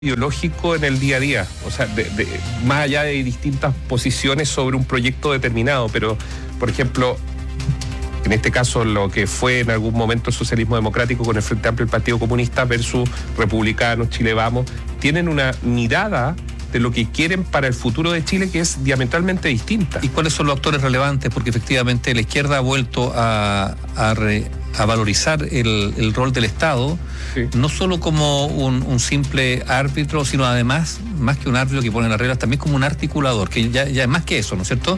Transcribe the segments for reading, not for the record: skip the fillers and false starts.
ideológico en el día a día, o sea, más allá de distintas posiciones sobre un proyecto determinado, pero, por ejemplo, en este caso lo que fue en algún momento el socialismo democrático con el Frente Amplio y el Partido Comunista versus republicanos, Chile Vamos, tienen una mirada de lo que quieren para el futuro de Chile que es diametralmente distinta. ¿Y cuáles son los actores relevantes? Porque efectivamente la izquierda ha vuelto a valorizar el rol del Estado, sí, no solo como un simple árbitro, sino además, más que un árbitro que pone las reglas, también como un articulador, que ya es más que eso, ¿no es cierto?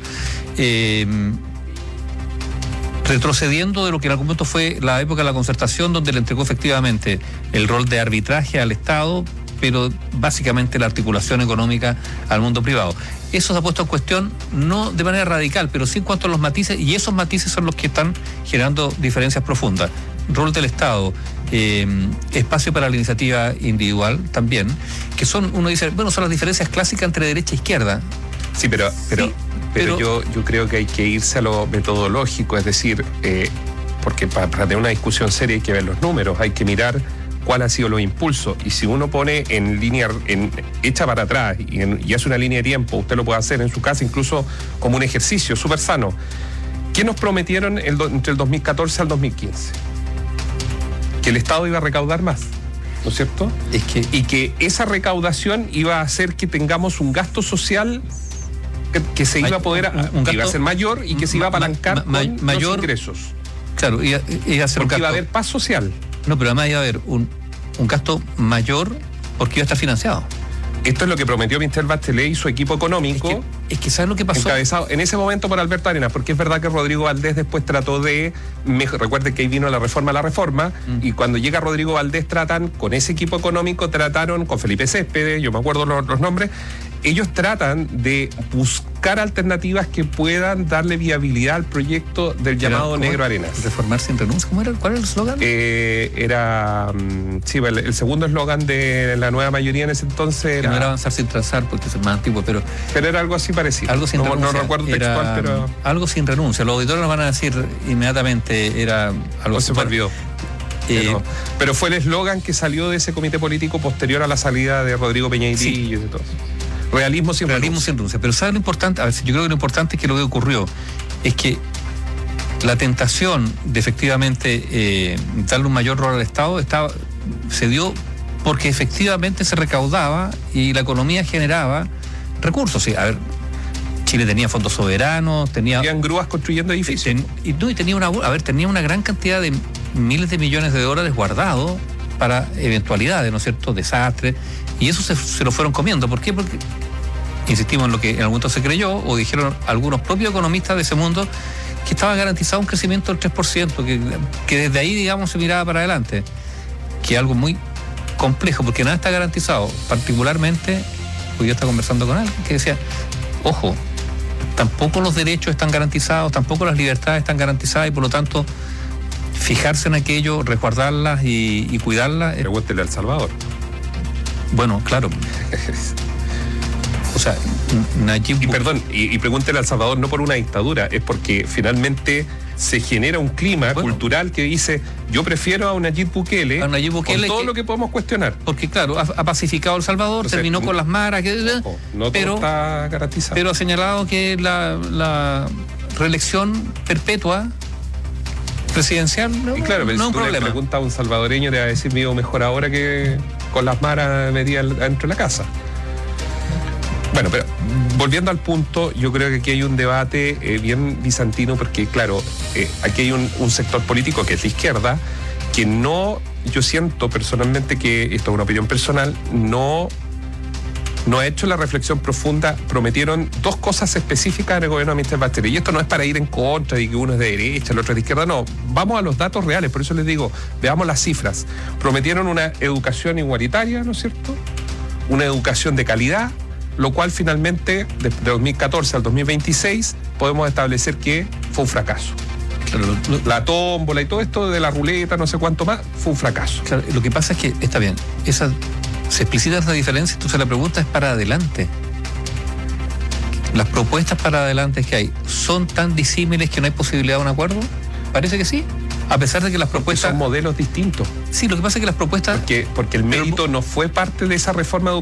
Retrocediendo de lo que en algún momento fue la época de la concertación, donde le entregó efectivamente el rol de arbitraje al Estado, pero básicamente la articulación económica al mundo privado. Eso se ha puesto en cuestión, no de manera radical, pero sí en cuanto a los matices, y esos matices son los que están generando diferencias profundas. Rol del Estado, espacio para la iniciativa individual también, que son, uno dice, bueno, son las diferencias clásicas entre derecha e izquierda. Sí, pero yo creo que hay que irse a lo metodológico, es decir, porque para tener una discusión seria hay que ver los números, hay que mirar cuál ha sido los impulsos, y si uno pone en línea, echa para atrás y hace una línea de tiempo, usted lo puede hacer en su casa incluso como un ejercicio súper sano. ¿Qué nos prometieron entre el 2014 al 2015? Que el Estado iba a recaudar más, ¿no es cierto? Y que esa recaudación iba a hacer que tengamos un gasto social que se iba a poder, que iba a ser mayor y que se iba a apalancar con los ingresos. Claro, iba a ser porque iba a haber paz social. No, pero además iba a haber un gasto mayor porque iba a estar financiado. Esto es lo que prometió Michelle Bachelet y su equipo económico. Es que ¿sabes lo que pasó? Encabezado en ese momento por Alberto Arenas, porque es verdad que Rodrigo Valdés después trató de... Recuerde que ahí vino la reforma, y cuando llega Rodrigo Valdés con ese equipo económico, trataron con Felipe Céspedes, yo me acuerdo los nombres, ellos tratan de buscar alternativas que puedan darle viabilidad al proyecto del llamado Negro Arenas. Reformar sin renuncia, ¿cómo era? ¿Cuál era el eslogan? Sí, el segundo eslogan de la nueva mayoría en ese entonces era... No era avanzar sin trazar, porque es el más antiguo, pero era algo así parecido. Algo sin renuncia. No recuerdo textual, pero... Algo sin renuncia. Los auditores nos van a decir inmediatamente, era algo se me olvidó. Pero fue el eslogan que salió de ese comité político posterior a la salida de Rodrigo Peña-Irillo y todo eso. Realismo sin renuncia. Pero ¿sabes lo importante? A ver, yo creo que lo importante es que lo que ocurrió es que la tentación de efectivamente darle un mayor rol al Estado se dio porque efectivamente se recaudaba y la economía generaba recursos. Sí, a ver, Chile tenía fondos soberanos, habían grúas construyendo edificios. Tenía una gran cantidad de miles de millones de dólares guardados para eventualidades, ¿no es cierto?, desastres, y eso se lo fueron comiendo. ¿Por qué? Porque insistimos en lo que en algún momento se creyó, o dijeron algunos propios economistas de ese mundo, que estaba garantizado un crecimiento del 3%, que desde ahí, digamos, se miraba para adelante, que es algo muy complejo, porque nada está garantizado. Particularmente, hoy yo estaba conversando con alguien que decía, ojo, tampoco los derechos están garantizados, tampoco las libertades están garantizadas, y por lo tanto fijarse en aquello, resguardarlas y cuidarlas. Pregúntele a El Salvador. Bueno, claro. O sea, y pregúntele a El Salvador no por una dictadura, es porque finalmente se genera un clima cultural que dice, yo prefiero a Nayib Bukele con todo lo que podemos cuestionar. Porque claro, ha pacificado El Salvador, terminó con las maras, pero está garantizado. Pero ha señalado que la reelección perpetua presidencial no es un problema. Le pregunta a un salvadoreño, te va a decir, vivo mejor ahora que con las maras metidas dentro de la casa. Bueno, pero volviendo al punto, yo creo que aquí hay un debate bien bizantino, porque claro, aquí hay un sector político que es la izquierda, que yo siento personalmente que, esto es una opinión personal, no ha hecho la reflexión profunda. Prometieron dos cosas específicas en el gobierno de Michelle Bachelet, y esto no es para ir en contra de que uno es de derecha, el otro es de izquierda, no, vamos a los datos reales, por eso les digo, veamos las cifras. Prometieron una educación igualitaria, ¿no es cierto?, una educación de calidad, lo cual finalmente, de 2014 al 2026, podemos establecer que fue un fracaso. Claro, la tómbola y todo esto de la ruleta, no sé cuánto más, fue un fracaso. Claro, lo que pasa es que, está bien, se explicita esa diferencia, entonces la pregunta es para adelante. ¿Las propuestas para adelante que hay son tan disímiles que no hay posibilidad de un acuerdo? Parece que sí. A pesar de que las propuestas... Son modelos distintos. Sí, lo que pasa es que las propuestas... Porque el mérito no fue parte de esa reforma